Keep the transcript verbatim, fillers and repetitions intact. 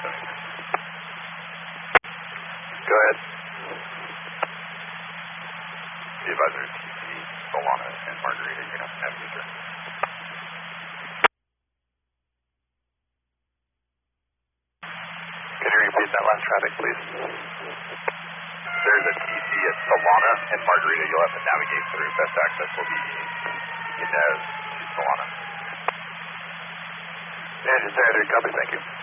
seventy-three. Go ahead. The advisor T C, Solana, and Margarita, you're going to have to navigate through. Can you repeat that last traffic, please? There's a T C at Solana and Margarita you'll have to navigate through. Best access will be in uh, Solana. Engine Standard, copy, thank you.